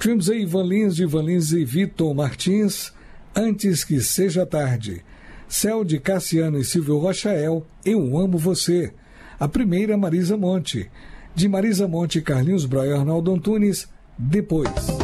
Tivemos aí Ivan Lins e Vitor Martins, Antes que Seja Tarde. Céu de Cassiano e Silvio Rochael, Eu Amo Você. A primeira, Marisa Monte. De Marisa Monte e Carlinhos Broia e Arnaldo Antunes, Depois.